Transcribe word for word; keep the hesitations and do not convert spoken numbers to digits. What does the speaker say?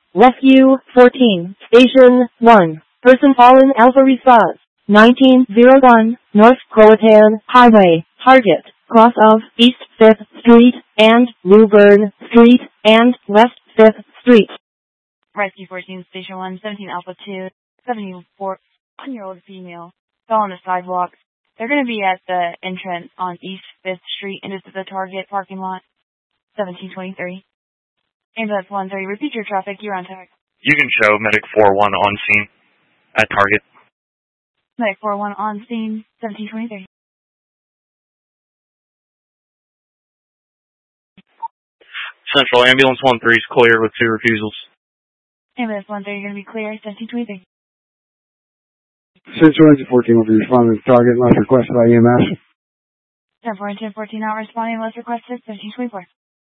Rescue fourteen, Station one. Person fallen Alpha response. nineteen oh one, North Croatan Highway. Target, cross of East fifth Street and New Bern Street and West fifth Street. Rescue fourteen, Station one, seventeen Alpha two, seventy-four-year-old female, fell on the sidewalk. They're going to be at the entrance on East fifth Street into the Target parking lot, seventeen twenty-three. Ambulance one thirty, repeat your traffic, you're on tag. You can show Medic four one on scene at Target. Medic four one on scene, seventeen twenty-three. Central Ambulance one three is clear with two refusals. Ambulance one thirty, you're going to be clear, seventeen twenty-three. Central Engine fourteen will be responding to Target unless requested by E M S. ten four and ten fourteen not responding unless requested, seventeen twenty-four.